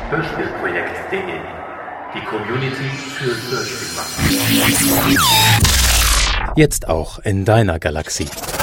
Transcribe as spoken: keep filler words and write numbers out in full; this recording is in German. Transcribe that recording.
Hörspielprojekt punkt de. Die Community für Hörspielmacher. Jetzt auch in deiner Galaxie.